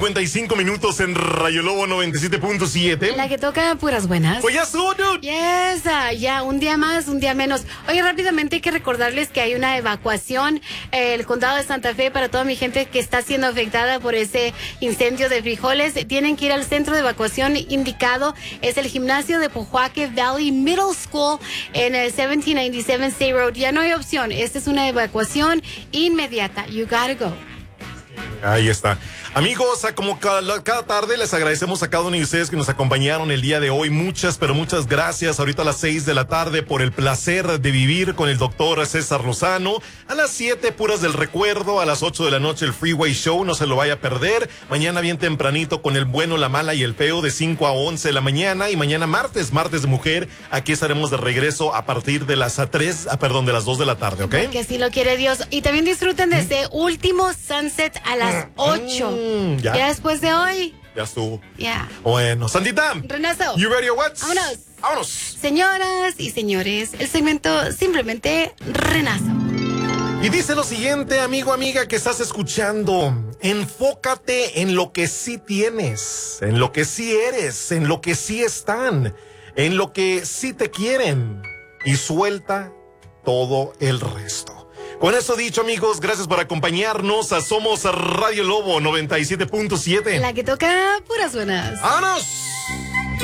55 minutos en Rayo Lobo 97.7. La que toca puras buenas. Pues ya estuvo, dude. Yes, ya, un día más, un día menos. Oye, rápidamente hay que recordarles que hay una evacuación el condado de Santa Fe para toda mi gente que está siendo afectada por ese incendio de frijoles. Tienen que ir al centro de evacuación indicado. Es el gimnasio de Pojoaque Valley Middle School en el 1797 State Road. Ya no hay opción. Esta es una evacuación inmediata. You gotta go. Ahí está. Amigos, como cada tarde les agradecemos a cada uno de ustedes que nos acompañaron el día de hoy. Muchas, pero muchas gracias. Ahorita a las 6 de la tarde por el placer de vivir con el doctor César Lozano. A las 7 puras del recuerdo. A las 8 de la noche el Freeway Show. No se lo vaya a perder. Mañana bien tempranito con el bueno, la mala y el feo de 5 a 11 de la mañana. Y mañana martes de mujer. Aquí estaremos de regreso a partir de las de las 2 de la tarde, ¿ok? Que así lo quiere Dios. Y también disfruten de este último sunset a las 8. Ya después de hoy. Ya estuvo. Ya. Bueno, Sandita. Renazo. You ready or what? Vámonos. Vámonos. Señoras y señores, el segmento simplemente Renazo. Y dice lo siguiente, amigo, amiga, que estás escuchando. Enfócate en lo que sí tienes, en lo que sí eres, en lo que sí están, en lo que sí te quieren. Y suelta todo el resto. Con eso dicho, amigos, gracias por acompañarnos a Somos Radio Lobo 97.7. La que toca puras buenas. ¡Vámonos!